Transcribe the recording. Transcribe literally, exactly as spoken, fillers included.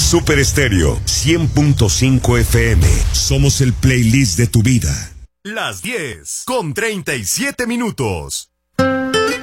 Super Estéreo cien punto cinco F M. Somos el playlist de tu vida. Las diez con treinta y siete minutos.